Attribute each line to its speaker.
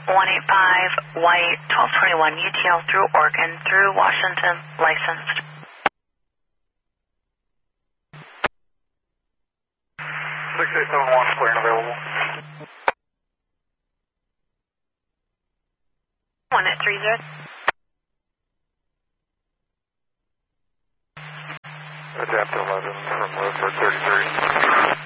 Speaker 1: 185 White, 1221 UTL through Oregon, through Washington, licensed.
Speaker 2: 6871, clear and available.
Speaker 1: 1 at 30.
Speaker 2: Adapt 11 from Road 33.